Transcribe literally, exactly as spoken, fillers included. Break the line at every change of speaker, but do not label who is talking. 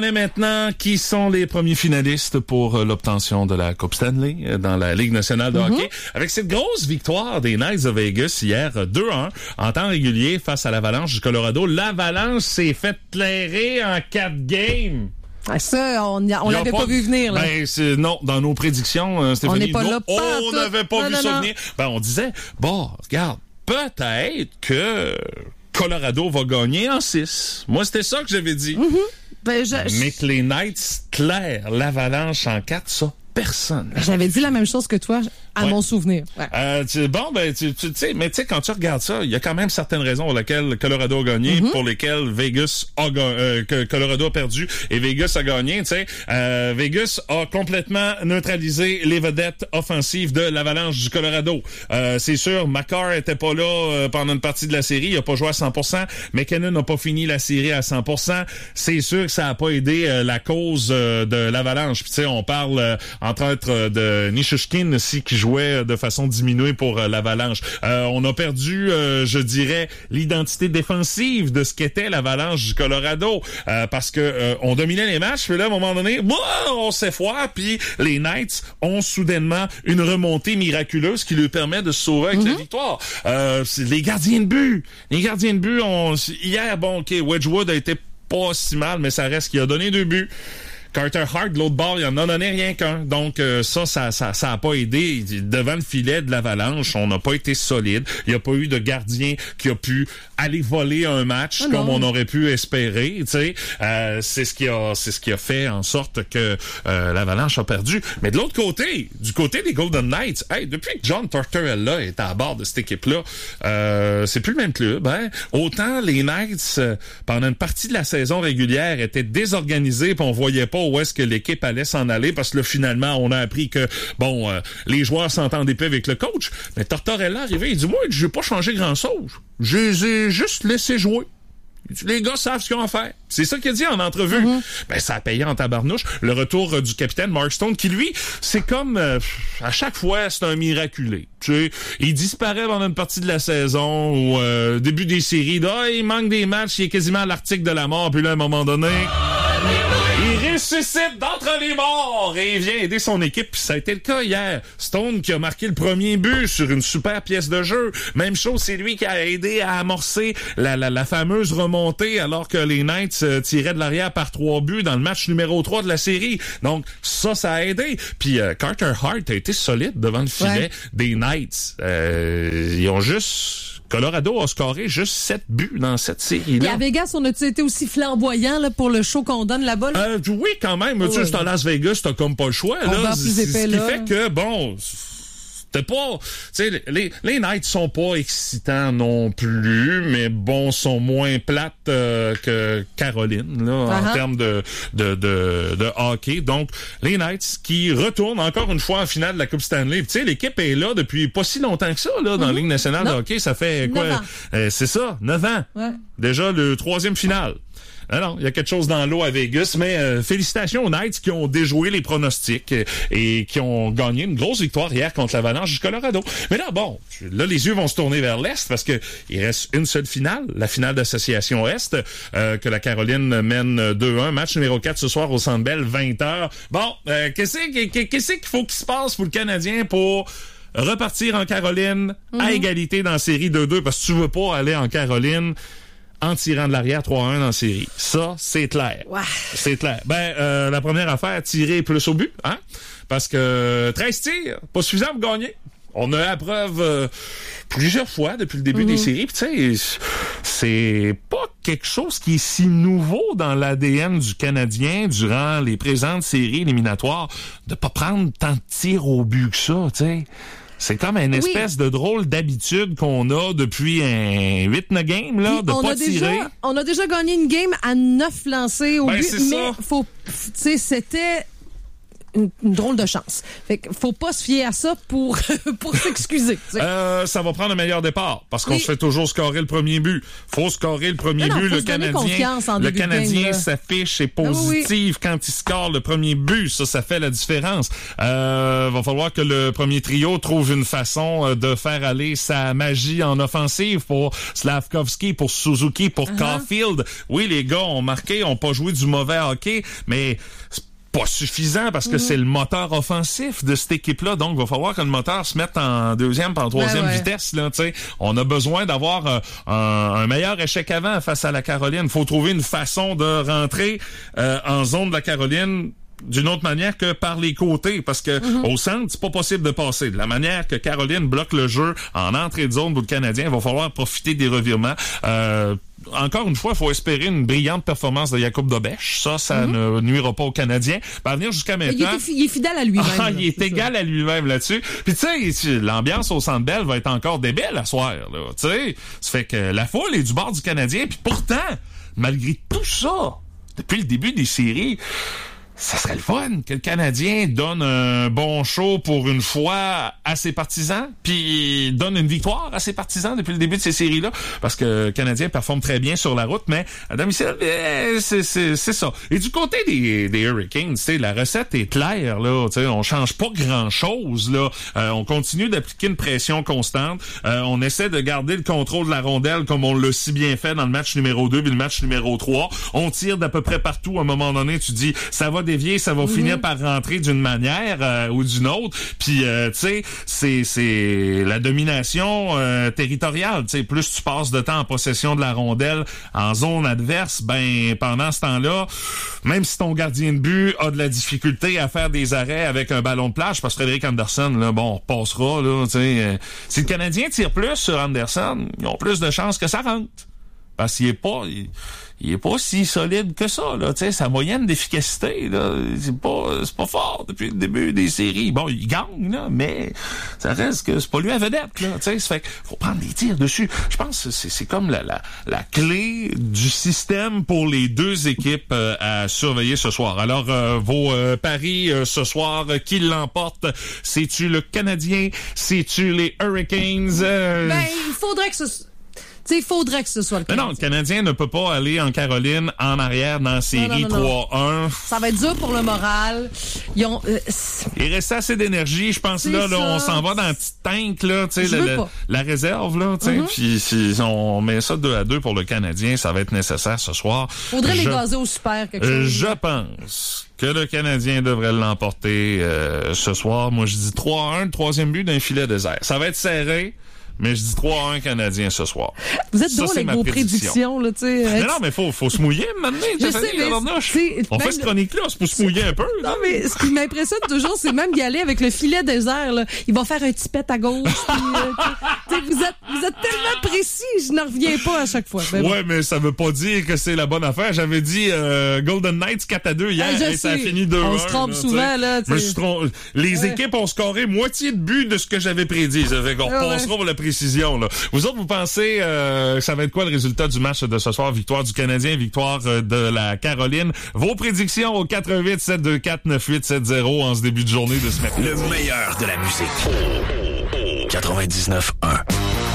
Et maintenant, qui sont les premiers finalistes pour euh, l'obtention de la Coupe Stanley euh, dans la Ligue nationale de mm-hmm. hockey? Avec cette grosse victoire des Knights de Vegas hier, deux à un, en temps régulier face à l'Avalanche du Colorado. L'Avalanche s'est fait clairer en quatre games.
Ah, ça, on, y a, on l'avait pas, pas vu venir. Là.
Ben, c'est, non, dans nos prédictions, euh, Stéphanie,
on n'est pas là,
oh,
pas
on n'avait pas
non,
vu
non,
ça
non.
venir. Ben, on disait, bon, regarde, peut-être que Colorado va gagner en six. Moi, c'était ça que j'avais dit.
Mm-hmm. Ben, je,
Mais que les Knights clairent l'Avalanche en quatre, ça, personne.
J'avais dit la même chose que toi, à ouais. mon souvenir. Ouais.
Euh, tu, bon, ben, tu, tu sais, mais tu sais, quand tu regardes ça, il y a quand même certaines raisons pour lesquelles Colorado a gagné, mm-hmm. pour lesquelles Vegas a euh, que Colorado a perdu et Vegas a gagné. Tu sais, euh, Vegas a complètement neutralisé les vedettes offensives de l'Avalanche du Colorado. Euh, c'est sûr, Makar était pas là euh, pendant une partie de la série, il a pas joué à cent pour cent. McKinnon n'a pas fini la série à cent pour cent. C'est sûr que ça a pas aidé euh, la cause euh, de l'Avalanche. Puis tu sais, on parle euh, entre autres de Nichushkin aussi qui jouait de façon diminuée pour euh, l'Avalanche. Euh, on a perdu, euh, je dirais, l'identité défensive de ce qu'était l'Avalanche du Colorado euh, parce que euh, on dominait les matchs, puis là, à un moment donné, bah, on s'effoire, puis les Knights ont soudainement une remontée miraculeuse qui lui permet de se sauver avec mm-hmm. la victoire. Euh, c'est les gardiens de but. Les gardiens de but, on, hier, bon, OK, Wedgwood a été pas si mal, mais ça reste qu'il a donné deux buts. Carter Hart, de l'autre bord, il en a donné rien qu'un. Donc, euh, ça, ça, ça, ça a pas aidé. Devant le filet de l'Avalanche, on n'a pas été solide. Il n'y a pas eu de gardien qui a pu aller voler un match oh comme on aurait pu espérer. Tu sais, euh, c'est ce qui a, c'est ce qui a fait en sorte que euh, l'Avalanche a perdu. Mais de l'autre côté, du côté des Golden Knights, hey, depuis que John Tortorella est à bord de cette équipe-là, euh, c'est plus le même club. Hein? Autant les Knights, euh, pendant une partie de la saison régulière, étaient désorganisés, puis on voyait pas où est-ce que l'équipe allait s'en aller, parce que là, finalement, on a appris que, bon, euh, les joueurs s'entendaient pas avec le coach, mais Tortorella arrivé, il dit, moi, je vais pas changer grand-chose. Je les ai juste laissé jouer. Les gars savent ce qu'ils ont à faire. C'est ça qu'il a dit en entrevue. Mm-hmm. Ben, ça a payé en tabarnouche. Le retour euh, du capitaine Mark Stone, qui lui, c'est comme, euh, à chaque fois, c'est un miraculé. Tu sais, il disparaît pendant une partie de la saison ou euh, début des séries. Ah, il manque des matchs, il est quasiment à l'article de la mort. Puis là, à un moment donné, il ressuscite d'entre les morts et il vient aider son équipe. Puis ça a été le cas hier. Stone qui a marqué le premier but sur une super pièce de jeu. Même chose, c'est lui qui a aidé à amorcer la, la, la fameuse remontée alors que les Knights euh, tiraient de l'arrière par trois buts dans le match numéro trois de la série. Donc ça, ça a aidé. Puis euh, Carter Hart a été solide devant le filet ouais. des Knights. Euh, ils ont juste... Colorado a scoré juste sept buts dans cette série-là.
Et à Vegas, on a-tu été aussi flamboyant là, pour le show qu'on donne là-bas? Là?
Euh, oui, quand même. Oh, tu sais, c'est à Las Vegas, t'as comme pas le choix.
On
là.
va plus épais,
ce qui
là.
fait que, bon... T'es pas, tu sais, les, les Knights sont pas excitants non plus, mais bon, sont moins plates euh, que Caroline, là, uh-huh. en termes de, de, de, de hockey. Donc, les Knights qui retournent encore une fois en finale de la Coupe Stanley. Tu sais, l'équipe est là depuis pas si longtemps que ça, là, dans mm-hmm. la Ligue nationale non. de hockey. Ça fait quoi? Euh, c'est ça, neuf ans. Ouais. Déjà le troisième finale. Alors, il y a quelque chose dans l'eau à Vegas, mais euh, félicitations aux Knights qui ont déjoué les pronostics et, et qui ont gagné une grosse victoire hier contre l'Avalanche du Colorado. Mais là, bon, là, les yeux vont se tourner vers l'Est parce que il reste une seule finale, la finale d'Association Est, euh, que la Caroline mène deux un. Match numéro quatre ce soir au Centre Bell, vingt heures. Bon, euh, qu'est-ce, qu'est-ce qu'il faut qu'il se passe pour le Canadien pour repartir en Caroline mm-hmm. à égalité dans la série deux deux? Parce que tu veux pas aller en Caroline en tirant de l'arrière trois un dans la série. Ça, c'est clair.
Ouais.
C'est clair. Ben, euh, la première affaire, tirer plus au but, hein? Parce que treize tirs, pas suffisant pour gagner. On a la preuve euh, plusieurs fois depuis le début mm-hmm. des séries. Puis tu sais, c'est pas quelque chose qui est si nouveau dans l'A D N du Canadien durant les présentes séries éliminatoires de pas prendre tant de tirs au but que ça, tu sais. C'est comme une espèce oui. de drôle d'habitude qu'on a depuis un huit neuf games, là, Puis de
on
pas
a
tirer.
Déjà, on a déjà gagné une game à neuf lancés au
ben,
but,
c'est
mais
ça.
faut, tu sais, c'était... une, une drôle de chance. Fait que faut pas se fier à ça pour, pour s'excuser.
Euh, ça va prendre un meilleur départ parce qu'on oui. se fait toujours scorer le premier but. Faut scorer le premier non, but.
Non,
le Canadien, le Canadien
game,
s'affiche et positif ah, oui. quand il score le premier but. Ça, ça fait la différence. Euh, va falloir que le premier trio trouve une façon de faire aller sa magie en offensive pour Slavkovski, pour Suzuki, pour uh-huh. Caulfield. Oui, les gars ont marqué, ont pas joué du mauvais hockey, mais pas suffisant parce que mmh. c'est le moteur offensif de cette équipe-là. Donc, il va falloir que le moteur se mette en deuxième par en troisième ben ouais. vitesse. Là, t'sais. On a besoin d'avoir euh, un, un meilleur échec avant face à la Caroline. Il faut trouver une façon de rentrer euh, en zone de la Caroline d'une autre manière que par les côtés, parce que mm-hmm. au centre, c'est pas possible de passer. De la manière que Caroline bloque le jeu en entrée de zone pour le Canadien, il va falloir profiter des revirements. Euh, Encore une fois, il faut espérer une brillante performance de Jakub Dobeš. Ça, ça mm-hmm. ne nuira pas aux Canadiens. Va venir jusqu'à maintenant.
Il est, il est fidèle à lui-même.
Ah, il est, est égal à lui-même là-dessus. Puis tu sais, l'ambiance au Centre Bell va être encore débile à soir. Tu sais, ça fait que la foule est du bord du Canadien. Puis pourtant, malgré tout ça, depuis le début des séries, ça serait le fun que le Canadien donne un bon show pour une fois à ses partisans, puis donne une victoire à ses partisans depuis le début de ces séries-là, parce que le Canadien performe très bien sur la route, mais à domicile, eh, c'est, c'est, c'est ça. Et du côté des, des Hurricanes, tu sais, la recette est claire, là, tu sais, on change pas grand-chose, là. Euh, on continue d'appliquer une pression constante, euh, on essaie de garder le contrôle de la rondelle comme on l'a si bien fait dans le match numéro deux puis le match numéro trois. On tire d'à peu près partout. À un moment donné, tu dis, ça va dévier, ça va mm-hmm. finir par rentrer d'une manière euh, ou d'une autre. Puis, euh, tu sais, c'est c'est la domination euh, territoriale. Tu sais, plus tu passes de temps en possession de la rondelle en zone adverse, ben pendant ce temps-là, même si ton gardien de but a de la difficulté à faire des arrêts avec un ballon de plage, parce que Frédéric Anderson, là, bon, passera, là, tu sais. Euh, si le Canadien tire plus sur Anderson, ils ont plus de chances que ça rentre. Parce qu'il est pas, il, il est pas si solide que ça, là, tu sais, sa moyenne d'efficacité, là, c'est pas, c'est pas fort depuis le début des séries. Bon, il gagne, là, mais ça reste que c'est pas lui à vedette, là, tu sais, ça fait qu'il faut prendre des tirs dessus. Je pense que c'est, c'est comme la, la, la clé du système pour les deux équipes euh, à surveiller ce soir. Alors, euh, vos euh, paris euh, ce soir, euh, qui l'emporte? C'est-tu le Canadien? C'est-tu les Hurricanes? Euh...
Ben, il faudrait que ce Tu sais, il faudrait que ce soit le Canadien.
Mais non, le Canadien ne peut pas aller en Caroline en arrière dans la série trois un.
Ça va être dur pour le moral. Ils ont, euh,
il reste assez d'énergie, je pense. Là, là, on s'en va dans un petit tank, là, tu sais, la, la, la réserve, là, tu sais. Mm-hmm. Puis si on met ça deux à deux pour le Canadien, ça va être nécessaire ce soir.
Faudrait je, les gazer au super, quelque chose.
Je pense que le Canadien devrait l'emporter euh, ce soir. Moi, je dis trois un, le troisième but d'un filet désert. Ça va être serré. Mais je dis trois un Canadien ce soir.
Vous êtes drôle avec vos prédictions, là, tu sais.
Mais non, mais faut, faut se mouiller maintenant.
Je sais, mais
on fait cette chronique-là, c'est pour se mouiller un peu.
Non, là. Mais ce qui m'impressionne toujours, c'est même d'y aller avec le filet désert, là. Il va faire un petit pet à gauche. Puis, euh, vous êtes, vous êtes tellement précis, je n'en reviens pas à chaque fois.
Mais ouais, bon. Mais ça veut pas dire que c'est la bonne affaire. J'avais dit euh, Golden Knights quatre à deux hier, ah, et sais. Ça a fini deux un.
On se trompe
là,
souvent, là.
Je me suis trompé. Les ouais. équipes ont scoré moitié de but de ce que j'avais prédit. Ça fait qu'on ouais, passera ouais. pour la précision, là. Vous autres, vous pensez euh, ça va être quoi le résultat du match de ce soir? Victoire du Canadien, victoire euh, de la Caroline. Vos prédictions au quatre un huit sept deux quatre neuf huit sept zéro en ce début de journée de ce matin.
Le meilleur de la musique. quatre-vingt-dix-neuf un.